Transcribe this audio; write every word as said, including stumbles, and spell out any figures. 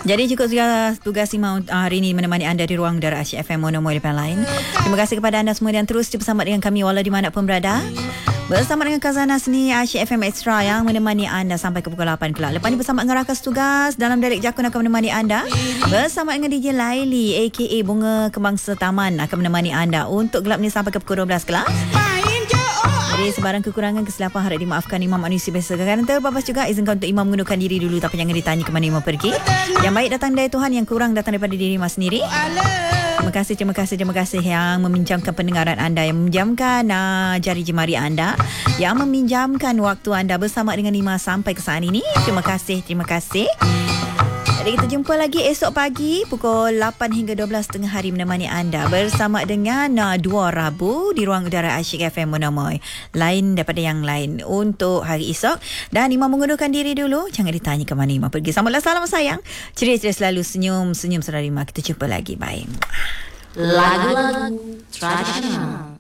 Jadi cukup tugas, tugas Imam hari ini menemani anda di ruang udara Asyik F M Mono Moy depan lain. Terima kasih kepada anda semua yang terus bersama dengan kami walau di mana pun berada. Bersama dengan Khazanah Seni Asyik F M Extra yang menemani anda sampai ke pukul lapan kelak. Lepas ni bersama dengan rakas tugas dalam Direct Jakun akan menemani anda. Bersama dengan D J Laili A K A Bunga Kembangsa Taman akan menemani anda untuk gelap ni sampai ke pukul dua belas kelak. Jadi sebarang kekurangan kesilapan harap dimaafkan Imam manusia biasa. Kadang terbapas juga izinkan untuk Imam mengundurkan diri dulu, tapi jangan ditanya ke mana Imam pergi. Yang baik datang dari Tuhan, yang kurang datang daripada diri Imam sendiri. Terima kasih, terima kasih, terima kasih yang meminjamkan pendengaran anda, yang meminjamkan uh, jari jemari anda, yang meminjamkan waktu anda bersama dengan Imam sampai ke saat ini. Terima kasih, terima kasih. Jadi kita jumpa lagi esok pagi pukul lapan hingga dua belas tengah hari menemani anda bersama dengan uh, dua Rabu di ruang udara Asyik F M Monomoy. Lain daripada yang lain untuk hari esok. Dan Imam mengundurkan diri dulu. Jangan ditanya ke mana Imam pergi. Sambutlah salam sayang. Ceria-ceria selalu, senyum-senyum saudara Imam. Kita jumpa lagi. Bye. Lagu-lagu tradisional.